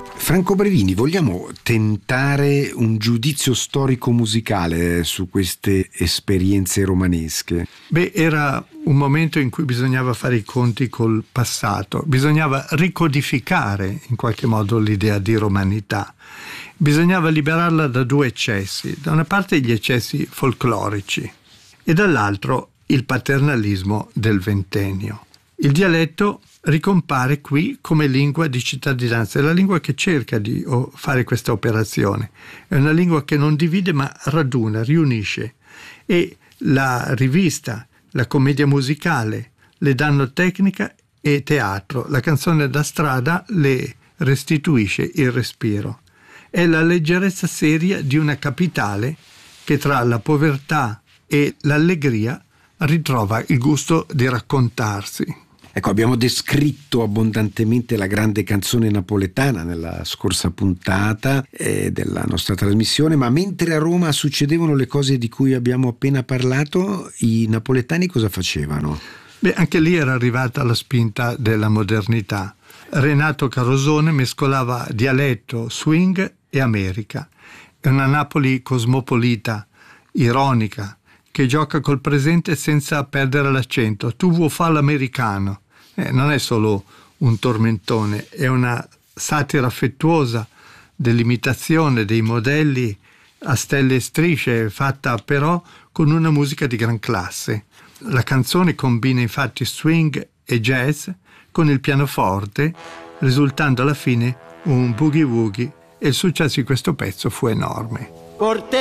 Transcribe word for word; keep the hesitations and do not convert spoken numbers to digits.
Franco Brevini, vogliamo tentare un giudizio storico-musicale su queste esperienze romanesche? Beh, era un momento in cui bisognava fare i conti col passato, bisognava ricodificare in qualche modo l'idea di romanità, bisognava liberarla da due eccessi, da una parte gli eccessi folclorici e dall'altro il paternalismo del ventennio. Il dialetto ricompare qui come lingua di cittadinanza, è la lingua che cerca di fare questa operazione, è una lingua che non divide ma raduna, riunisce, e la rivista, la commedia musicale le danno tecnica e teatro, la canzone da strada le restituisce il respiro. È la leggerezza seria di una capitale che tra la povertà e l'allegria ritrova il gusto di raccontarsi. Ecco, abbiamo descritto abbondantemente la grande canzone napoletana nella scorsa puntata eh, della nostra trasmissione, ma mentre a Roma succedevano le cose di cui abbiamo appena parlato, i napoletani cosa facevano? Beh, anche lì era arrivata la spinta della modernità. Renato Carosone mescolava dialetto, swing e America. È una Napoli cosmopolita, ironica, che gioca col presente senza perdere l'accento. Tu vuoi fare l'americano. Eh, non è solo un tormentone, è una satira affettuosa dell'imitazione dei modelli a stelle e strisce, fatta però con una musica di gran classe. La canzone combina infatti swing e jazz con il pianoforte, risultando alla fine un boogie woogie, e il successo di questo pezzo fu enorme.